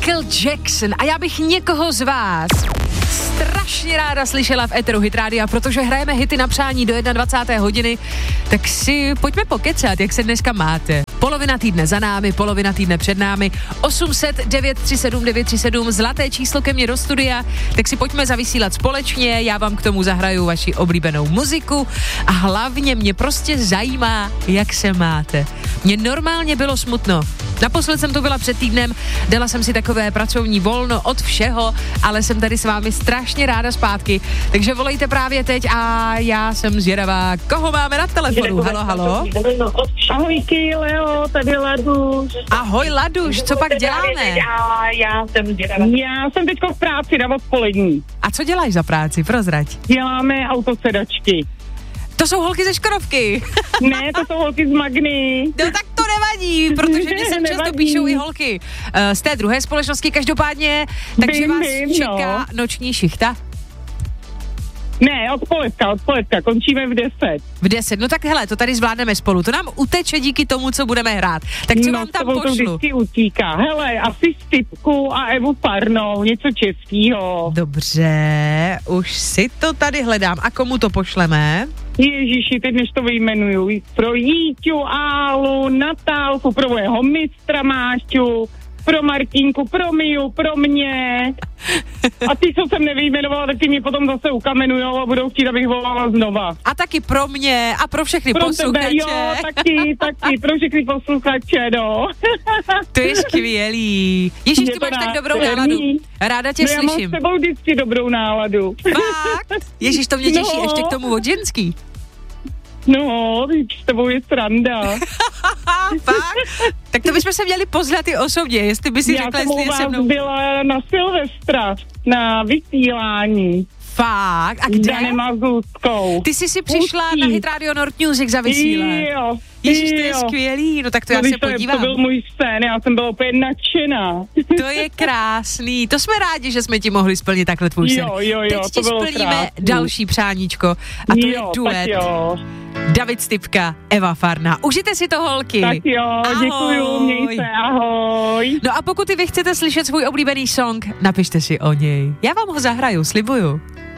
Michael Jackson. A já bych někoho z vás strašně ráda slyšela v éteru Hit Rádia, protože hrajeme hity na přání do 21. hodiny, tak si pojďme pokecat, jak se dneska máte. Polovina týdne za námi, polovina týdne před námi, 800 937 937, zlaté číslo ke mně do studia, tak si pojďme zavysílat společně, já vám k tomu zahraju vaši oblíbenou muziku a hlavně mě prostě zajímá, jak se máte. Mně normálně bylo smutno. Naposled jsem tu byla před týdnem, dala jsem si takové pracovní volno od všeho, ale jsem tady s vámi strašně ráda zpátky, takže volejte právě teď a já jsem zvědavá, koho máme na telefonu. Halo, halo. Ahojky, Leo, tady Laduš. Ahoj Laduš, co pak děláme? Já jsem zvědavá. Já jsem teďko v práci na odpolední. A co děláš za práci, prozrať? Děláme autosedačky. To jsou holky ze Škodovky. Ne, to jsou holky z Magny. No tak to nevadí, protože mě sem často píšou i holky z té druhé společnosti, každopádně, takže vás čeká noční šichta. Ne, odpoledka, končíme v 10. V 10, no tak hele, to tady zvládneme spolu, to nám uteče díky tomu, co budeme hrát. Tak co vám tam pošlu? To vždycky utíká. Hele, asi Stipku a Evu Farnou, něco českýho. Dobře, už si to tady hledám. A komu to pošleme? Ježiši, teď než to vyjmenuju. Pro Jíťu, Álu, Natálku, pro mojeho mistra Máťu, pro Martínku, pro Miu, pro mě. A ty, co jsem nevyjmenovala, taky mě potom zase ukamenujou a budou chtít, abych volala znova. A taky pro mě a pro všechny posluchače. Tebe, jo, taky, pro všechny posluchače, no. To je skvělý. Ježíš, ty máš tak dobrou náladu. Ráda tě slyším. Já mám s tebou vždycky dobrou náladu. Fakt? Ježíš, to mě těší, ještě k tomu od ženský. No, s tebou je sranda. Fakt? Tak to bychom se měli poznat i osobně, jestli by si řekla, jestli je se mnou. Já jsem byla na Silvestra, na vysílání. Fakt? A kde? Danem Mazulskou. Ty jsi si přišla na Hit Radio Nord Music za vysílání. Jo. Ježíš, to je skvělý, no tak to já se podívám. To byl můj sen, já jsem byla úplně nadšená. To je krásný, to jsme rádi, že jsme ti mohli splnit takhle tvůj sen. Jo, teď to ti bylo splníme krásný. další přáníčko a to je duet. David Stipka, Eva Farná. Užijte si to, holky. Tak jo, ahoj. Děkuju, měj se, ahoj. No a pokud i vy chcete slyšet svůj oblíbený song, napište si o něj. Já vám ho zahraju, slibuju.